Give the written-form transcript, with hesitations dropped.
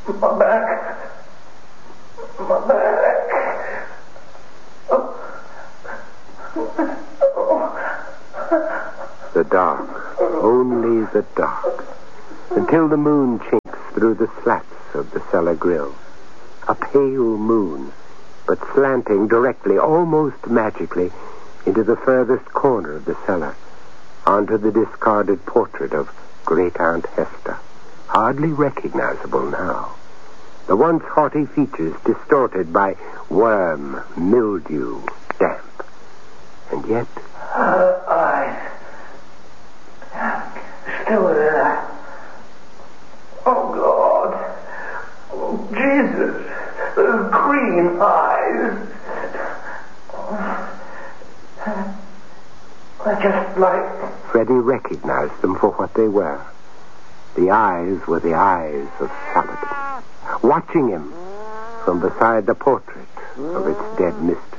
My back. My back. The dark, only the dark, until the moon chinks through the slats of the cellar grill. A pale moon, but slanting directly, almost magically, into the furthest corner of the cellar, onto the discarded portrait of Great Aunt Hester, hardly recognizable now. The once haughty features distorted by worm, mildew, damp. And yet... Her eyes. Still there. Oh, God. Oh, Jesus. Those green eyes. They're just like... Freddie recognized them for what they were. The eyes were the eyes of Saladin, watching him from beside the portrait of its dead mistress.